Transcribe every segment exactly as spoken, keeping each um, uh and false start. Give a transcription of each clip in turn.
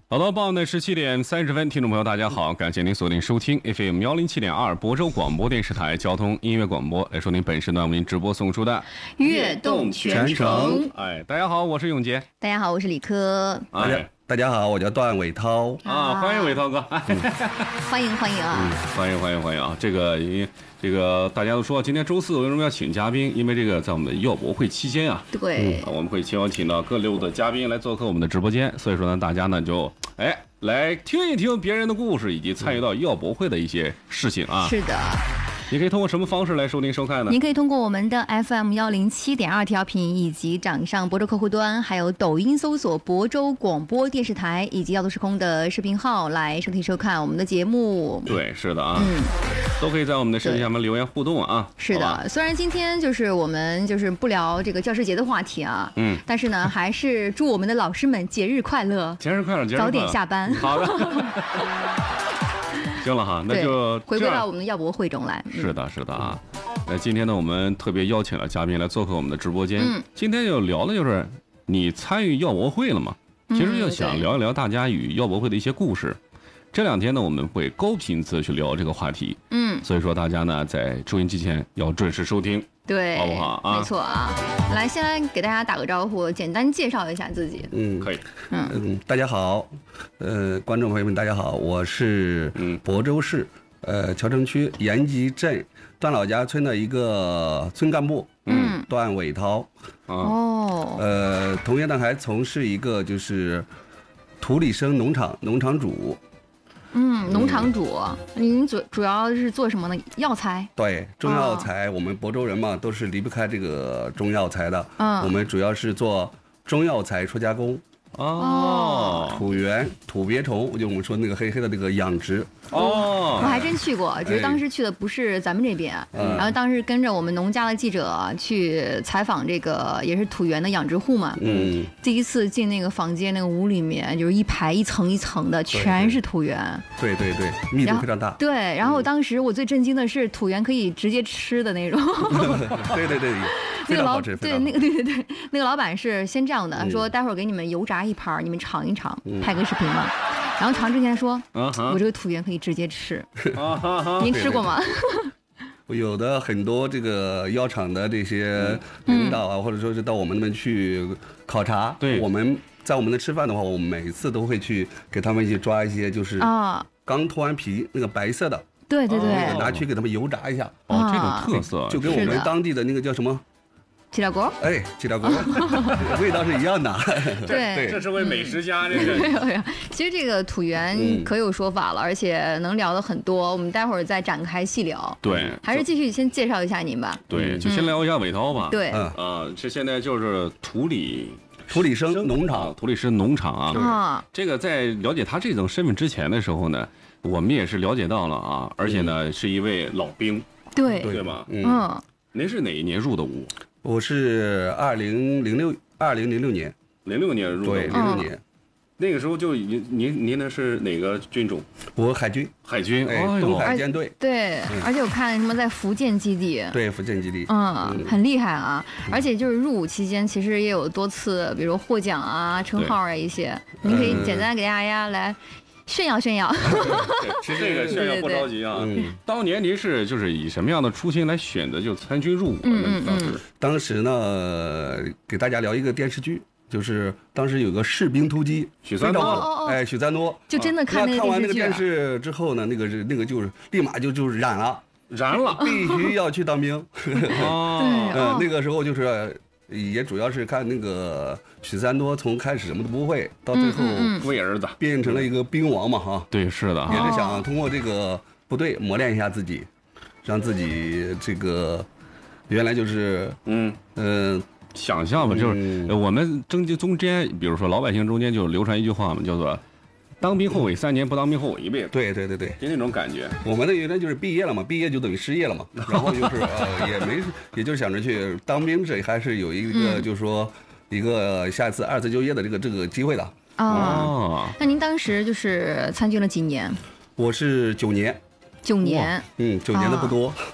好的，傍晚的十七点三十分，听众朋友大家好，感谢您锁定收听 F M 幺零七点二亳州广播电视台交通音乐广播，来收听本时段为您直播送出的悦动全程。 哎，大家好，我是永杰。 大家好，我是李科。 哎， 大家好，我叫段伟涛啊，欢迎伟涛哥， 嗯、欢迎欢迎啊、 嗯，欢迎欢迎欢迎啊！这个因为这个大家都说今天周四为什么要请嘉宾？因为这个在我们的药博会期间啊， 对、 嗯，我们会邀请到各路的嘉宾来做客我们的直播间，所以说呢，大家呢就哎来听一听别人的故事，以及参与到药博会的一些事情啊。 是的。 你可以通过什么方式来收听收看呢？ 您可以通过我们的 F M 幺零七点二调频，以及掌上亳州客户端，还有抖音搜索亳州广播电视台，以及耀都时空的视频号来收听收看我们的节目。 对，是的啊， 嗯， 都可以在我们的视频下面留言互动啊。 是的，虽然今天就是我们就是不聊这个教师节的话题啊，嗯，但是呢，还是祝我们的老师们节日快乐， 节日快乐，节日快乐， 早点下班。 好的。行了哈，那就回归到我们的药博会中来。 嗯、是的，是的啊。那今天呢，我们特别邀请了嘉宾来做客我们的直播间。嗯，今天要聊的就是你参与药博会了吗？其实就想聊一聊大家与药博会的一些故事。嗯、这两天呢，我们会高频次去聊这个话题。嗯，所以说大家呢在收音机前要准时收听。 对， 好不好啊？ 没错啊。来，先来给大家打个招呼，简单介绍一下自己。 嗯， 可以。 嗯嗯，大家好，呃，观众朋友们，大家好，我是亳州市呃谯城区延吉镇段老家村的一个村干部，嗯，段伟涛。 哦。 呃，同时呢还从事一个就是土里生农场农场主。 嗯，农场主，您主主要是做什么呢？药材？ 对，中药材，哦、我们亳州人嘛，都是离不开这个中药材的。嗯，我们主要是做中药材初加工。 哦， 土源、土鳖虫，就我们说那个黑黑的那个养殖。 哦，我还真去过，只是当时去的不是咱们这边，哎、然后当时跟着我们农家的记者去采访这个也是土源的养殖户嘛。嗯，第一次进那个房间那个屋里面，就是一排一层一层的，全是土源。 对对对，密度非常大。 对，然后当时我最震惊的是土源可以直接吃的那种。 对对对。 那个老对那个对对对，那个老板是先这样的，嗯、说待会儿给你们油炸一盘，你们尝一尝，嗯、拍个视频嘛。然后尝之前说，嗯、我这个土源可以直接吃。您吃过吗？ 有的很多这个药厂的这些领导啊，嗯、或者说是到我们那边去考察，对，我们在我们那吃饭的话，我们每次都会去给他们去抓一些就是啊刚脱完皮那个白色的， 对对对， 拿去给他们油炸一下。 哦，这种特色就跟我们当地的那个叫什么？ 鸡料锅， 哎，鸡料锅，味道是一样的。 对， 这是位美食家，这个。 其实这个土源可有说法了，而且能聊的很多。我们待会儿再展开细聊。 对， 还是继续先介绍一下您吧。 对，就先聊一下伟涛吧。 对， 啊，这现在就是土里土里生农场， 土里生农场啊。啊，这个在了解他这种身份之前的时候呢，我们也是了解到了啊，而且呢是一位老兵。 对， 对吧？ 嗯， 您是哪一年入的伍？ 我是二零零六二零零六年， 零六年入的， 对，零六年， 那个时候就您您您那是哪个军种？ 我海军， 海军， 哎，东海舰队。 对，而且我看什么在福建基地， 对，福建基地， 嗯，很厉害啊。而且就是入伍期间，其实也有多次，比如获奖啊、称号啊一些，您可以简单给大家来。炫耀炫耀， 其实这个炫耀不着急啊。嗯，当年您是就是以什么样的初心来选择就参军入伍呢？ 嗯当时， 当时呢，给大家聊一个电视剧，就是当时有个士兵突击， 许三多， 哎，许三多， 就真的看那个看完那个电视之后呢，那个是那个就是立马就就染了， 燃了， 必须要去当兵。 哦， 嗯，那个时候就是。也主要是看那个许三多从开始什么都不会，到最后为儿子变成了一个兵王嘛哈。 对，是的， 也是想通过这个部队磨练一下自己，让自己这个原来就是嗯嗯、呃、想象吧，就是我们中间中间，比如说老百姓中间就流传一句话嘛，叫做。当兵后悔三年，不当兵后悔一辈子。 对对对对， 就那种感觉。 我们的原来就是毕业了嘛，毕业就等于失业了嘛，然后就是呃也没，也就想着去当兵，这还是有一个、嗯、就是说一个下次二次就业的这个这个机会的。 哦，那您当时就是参军了几年？ 我是九年。 九年。 嗯，九年的不多。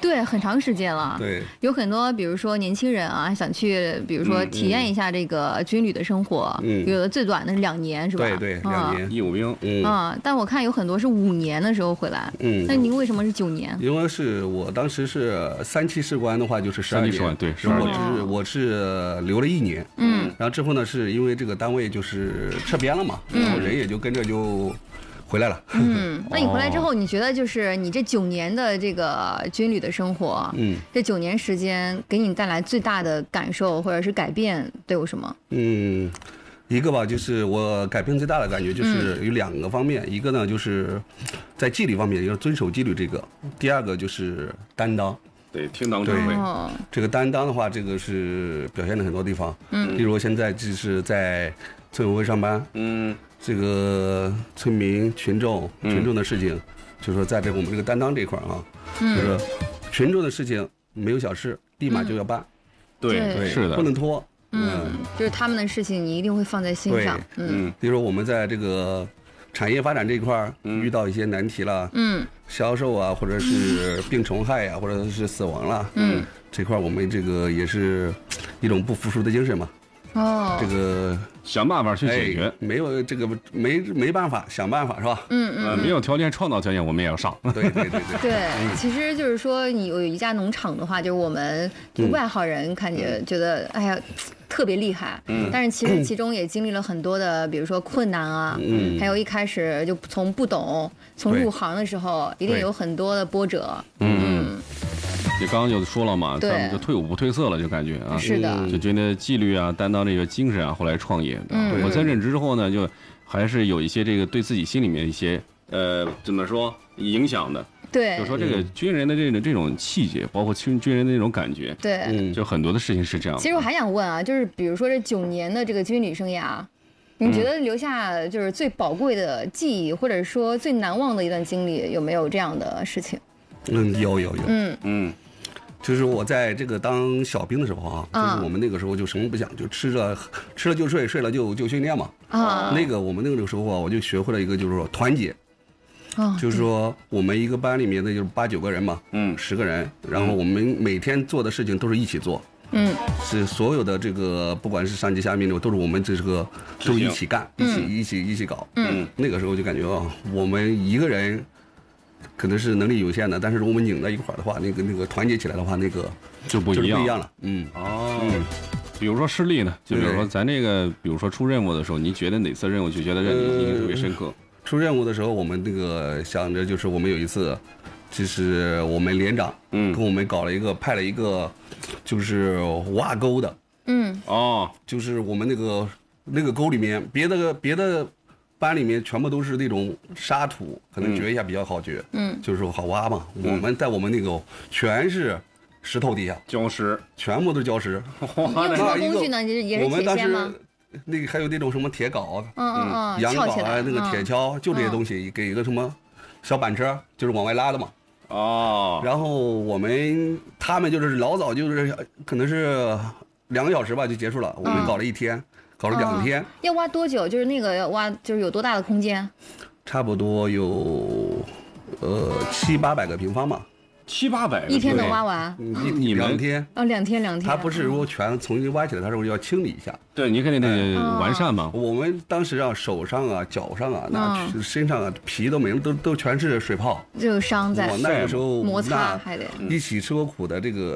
对，很长时间了。 对， 有很多，比如说年轻人啊，想去，比如说体验一下这个军旅的生活。嗯，有的最短的是两年，是吧？ 对对，两年义务兵。 嗯啊，但我看有很多是五年的时候回来。嗯，那您为什么是九年？ 因为是我当时是三期士官的话，就是十二年。 对，十二年。 我是我是留了一年。嗯，然后之后呢，是因为这个单位就是撤编了嘛，然后人也就跟着就。回来了。 嗯，那你回来之后，你觉得就是你这九年的这个军旅的生活，嗯，这九年时间给你带来最大的感受或者是改变都有什么？ 嗯，一个吧，就是我改变最大的感觉就是有两个方面，嗯、一个呢就是在纪律方面要遵守纪律这个，第二个就是担当。 对，听党指挥。 这个担当的话，这个是表现了很多地方。嗯，例如现在就是在村委会上班。嗯。这个村民、群众、群众的事情，嗯、就是说在这个我们这个担当这块啊，嗯、就是群众的事情没有小事，立马就要办。 嗯、对对，是的， 不能拖。 嗯，嗯就是他们的事情，你一定会放在心上。 嗯，比如说我们在这个产业发展这一块遇到一些难题了，嗯，销售啊，或者是病虫害呀、啊，或者是死亡了，嗯，这块我们这个也是一种不服输的精神嘛。哦，这个想办法去解决， 哎、没有这个没没办法，想办法是吧？ 嗯嗯、 呃，没有条件创造条件，我们也要上。 对对对对。 对，嗯、其实就是说，你有一家农场的话，就是我们就外行人看见、嗯、觉得，哎呀。特别厉害，嗯，但是其实其中也经历了很多的，比如说困难啊，嗯，还有一开始就从不懂，从入行的时候，一定有很多的波折，嗯。 你刚刚就说了嘛，咱们就退伍不褪色了，就感觉啊， 是的， 就觉得纪律啊、担当这个精神啊，后来创业。嗯，我在任职之后呢，就还是有一些这个对自己心里面一些呃怎么说影响的。 对， 就说这个军人的这种这种气节，包括军军人的那种感觉， 对， 嗯，就很多的事情是这样。 其实我还想问啊，就是比如说这九年的这个军旅生涯，你觉得留下就是最宝贵的记忆，或者说最难忘的一段经历，有没有这样的事情？ 嗯，有有有， 嗯嗯，就是我在这个当小兵的时候啊，就是我们那个时候就什么不想，就吃了吃了就睡，睡了就就训练嘛。啊，那个我们那个时候啊，我就学会了一个就是说团结。哦，就是说我们一个班里面的就是八九个人嘛，嗯，十个人，然后我们每天做的事情都是一起做，嗯，是所有的这个不管是上级下命令都是我们这个都一起干，一起一起一起搞，嗯，那个时候就感觉啊，我们一个人可能是能力有限的，但是我们拧在一块儿的话，那个那个团结起来的话，那个就不一样不一样了，嗯， 哦，嗯，比如说失利呢，就比如说咱这个，比如说出任务的时候，你觉得哪次任务就觉得让你印象特别深刻？ 出任务的时候，我们那个想着就是我们有一次，就是我们连长嗯跟我们搞了一个派了一个，就是挖沟的嗯哦，就是我们那个那个沟里面别的别的班里面全部都是那种沙土，可能掘一下比较好掘嗯，就是说好挖嘛。嗯、我们在我们那个全是石头底下礁石， 全部都是礁石。 用什么工具呢？也是铁锨吗？ 那个还有那种什么铁镐， 嗯嗯嗯， 羊镐啊，那个铁锹，就这些东西，给一个什么小板车，就是往外拉的嘛。哦。然后我们他们就是老早就是可能是两个小时吧就结束了，我们搞了一天，搞了两天。 要挖多久？就是那个要挖，就是有多大的空间？ 差不多有呃七八百个平方嘛。 七八百一天能挖完？ 一两天哦，两天两天。 它不是如果全重新挖起来，它是要清理一下。 对，你肯定得完善嘛。 我们当时啊，手上啊、脚上啊、那身上啊，皮都没了，都都全是水泡， 就有伤在。 我那个时候摩擦还得一起吃过苦的这个。